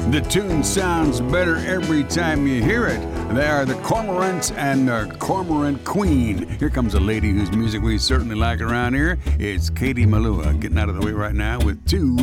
The tune sounds better every time you hear it. They are the Cormorants and the Cormorant Queen. Here comes a lady whose music we certainly like around here. It's Katie Malua getting out of the way right now with Two